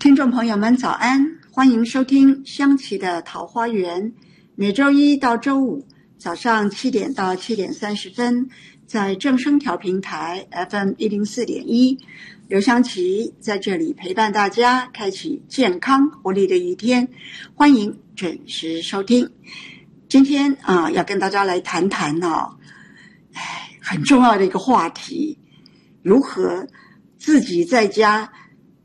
听众朋友们早安，欢迎收听香琪的桃花源，每周一到周五早上7点到7点30分，在正声调频台 FM104.1，刘香琪在这里陪伴大家，开启健康活力的一天，欢迎准时收听。今天要跟大家来谈谈很重要的一个话题，如何自己在家